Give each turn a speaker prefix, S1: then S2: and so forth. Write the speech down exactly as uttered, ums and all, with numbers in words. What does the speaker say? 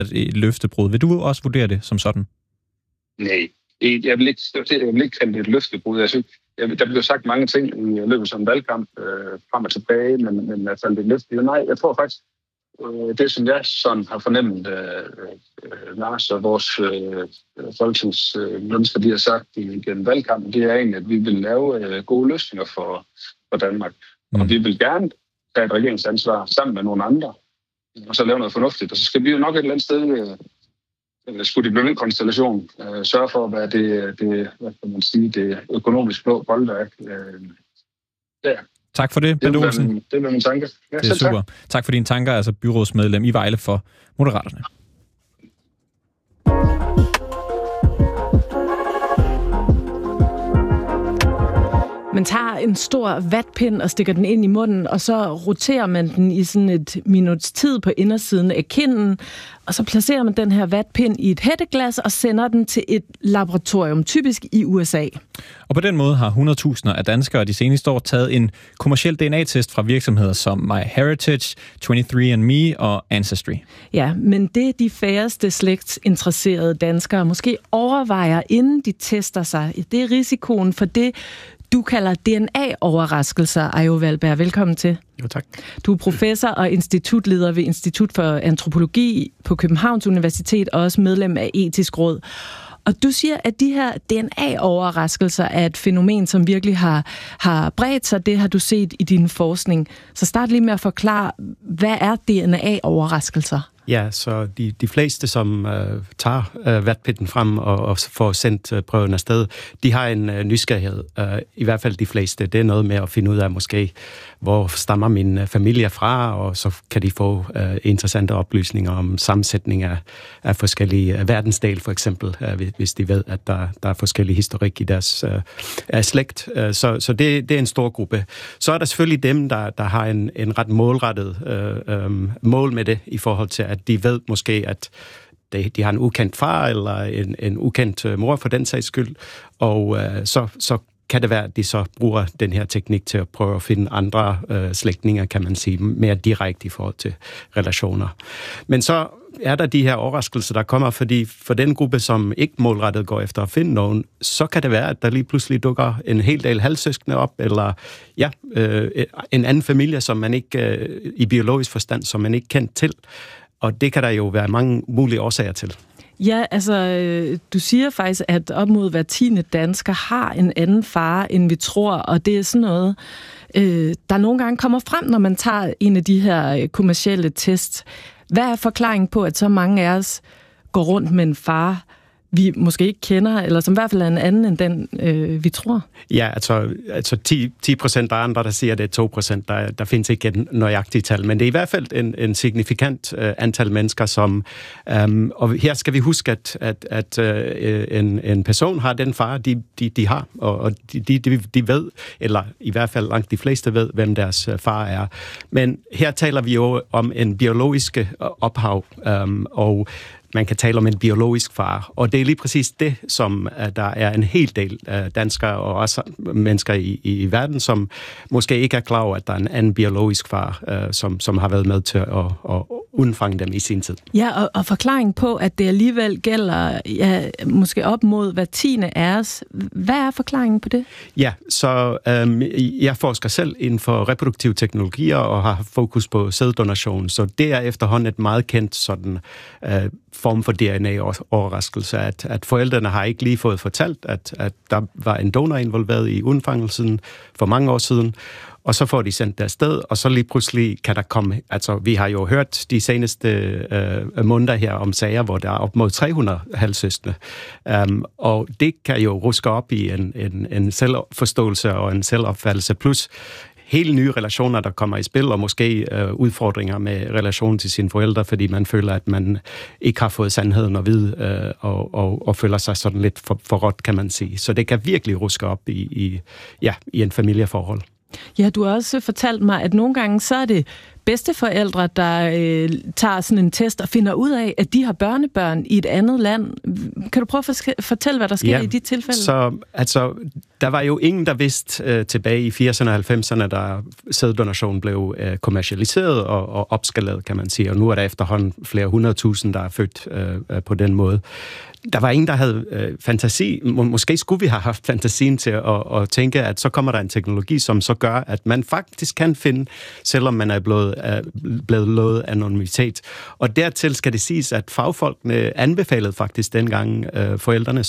S1: et løftebrud. Vil du også vurdere det som sådan?
S2: Nej, jeg vil ikke, jeg vil ikke kalde det et løftebrud. Jeg synes, jeg, der bliver sagt mange ting i løbet som valgkamp øh, frem og tilbage, men, men jeg faldt det løfte. Nej, jeg tror faktisk, øh, det som jeg sådan har fornemmet, øh, øh, Lars og vores øh, folketingsmennesker, øh, de har sagt i den valgkamp, det er egentlig, at vi vil lave øh, gode løsninger for, for Danmark. Mm. Og vi vil gerne tage et regeringsansvar sammen med nogle andre, og så lave noget fornuftigt. Og så skal vi jo nok et eller andet sted... Øh, skulle det blive en konstellation, øh, sørge for at være det, det, hvad kan man sige, det økonomisk blå boldværk. Øh, der.
S1: Tak for det, Bent Olsen.
S2: Det er min tanke. Ja,
S1: det er super. Tak. tak for dine tanker, altså byrådsmedlem i Vejle for Moderaterne.
S3: Man tager en stor vatpind og stikker den ind i munden, og så roterer man den i sådan et minuts tid på indersiden af kinden, og så placerer man den her vatpind i et hætteglas og sender den til et laboratorium, typisk i U S A.
S1: Og på den måde har hundredtusinder af danskere de seneste år taget en kommerciel D N A-test fra virksomheder som MyHeritage, twenty-three and me og Ancestry.
S3: Ja, men det de færreste slægtsinteresserede danskere måske overvejer, inden de tester sig, det er risikoen for det, du kalder D N A-overraskelser, Ayo Valberg. Velkommen til.
S4: Jo, tak.
S3: Du er professor og institutleder ved Institut for Antropologi på Københavns Universitet og også medlem af Etisk Råd. Og du siger, at de her D N A-overraskelser er et fænomen, som virkelig har, har bredt sig. Det har du set i din forskning. Så start lige med at forklare, hvad er D N A-overraskelser?
S4: Ja, så de, de fleste, som øh, tager øh, vatpinden frem og, og får sendt øh, prøven afsted, de har en øh, nysgerrighed. Øh, I hvert fald de fleste. Det er noget med at finde ud af måske, hvor stammer min øh, familie fra, og så kan de få øh, interessante oplysninger om sammensætning af, af forskellige øh, verdensdele, for eksempel, øh, hvis de ved, at der, der er forskellige historik i deres øh, slægt. Øh, så så det, det er en stor gruppe. Så er der selvfølgelig dem, der, der har en, en ret målrettet øh, øh, mål med det, i forhold til, at de ved måske, at de, de har en ukendt far eller en, en ukendt mor for den sags skyld, og øh, så, så kan det være, at de så bruger den her teknik til at prøve at finde andre øh, slægtninge, kan man sige, mere direkte i forhold til relationer. Men så er der de her overraskelser, der kommer, fordi for den gruppe, som ikke målrettet går efter at finde nogen, så kan det være, at der lige pludselig dukker en hel del halvsøskende op, eller ja, øh, en anden familie, som man ikke, øh, i biologisk forstand, som man ikke kendt til. Og det kan der jo være mange mulige årsager til.
S3: Ja, altså, du siger faktisk, at op mod hver tiende dansker har en anden far, end vi tror, og det er sådan noget, øh, der nogle gange kommer frem, når man tager en af de her kommercielle tests. Hvad er forklaringen på, at så mange af os går rundt med en far, vi måske ikke kender, eller som i hvert fald er en anden end den, øh, vi tror?
S4: Ja, altså, altså ti procent der er andre, der siger, at det er to procent. Der, der findes ikke et nøjagtigt tal, men det er i hvert fald en, en signifikant øh, antal mennesker, som... Um, og her skal vi huske, at, at, at øh, en, en person har den far, de, de, de har, og, og de, de, de ved, eller i hvert fald langt de fleste ved, hvem deres far er. Men her taler vi jo om en biologisk ophav, um, og man kan tale om en biologisk far, og det er lige præcis det, som uh, der er en hel del uh, danskere og også mennesker i, i, i verden, som måske ikke er klar over, at der er en anden biologisk far, uh, som, som har været med til at, at undfange dem i sin tid.
S3: Ja, og, og forklaring på, at det alligevel gælder ja, måske op mod hver tiende af os. Hvad er forklaringen på det?
S4: Ja, så um, jeg forsker selv inden for reproduktive teknologier og har fokus på sæddonation, så det er efterhånden et meget kendt sådan uh, form for D N A-overraskelse, at, at forældrene har ikke lige fået fortalt, at, at der var en donor involveret i undfangelsen for mange år siden, og så får de sendt det afsted, og så lige pludselig kan der komme, altså vi har jo hørt de seneste øh, måneder her om sager, hvor der er op mod tre hundrede halvsøskende, um, og det kan jo ruske op i en, en, en selvforståelse og en selvopfattelse, plus helt nye relationer, der kommer i spil, og måske øh, udfordringer med relationen til sine forældre, fordi man føler, at man ikke har fået sandheden at vide, øh, og, og, og føler sig sådan lidt for, for råt, kan man sige. Så det kan virkelig ruske op i, i, ja, i en familieforhold.
S3: Ja, du har også fortalt mig, at nogle gange så er det bedsteforældre, der øh, tager sådan en test og finder ud af, at de har børnebørn i et andet land. Kan du prøve at fortælle, hvad der sker ja, i de tilfælde?
S4: Så altså, Der var jo ingen, der vidste øh, tilbage i firserne og halvfemserne, da sæddonation blev øh, kommercialiseret og, og opskaleret, kan man sige. Og nu er der efterhånden flere hundredtusind, der er født øh, på den måde. Der var ingen, der havde øh, fantasi. Må, måske skulle vi have haft fantasien til at, at tænke, at så kommer der en teknologi, som så gør, at man faktisk kan finde, selvom man er blevet, er blevet lovet anonymitet. Og dertil skal det siges, at fagfolkene anbefalede faktisk dengang øh, forældrene,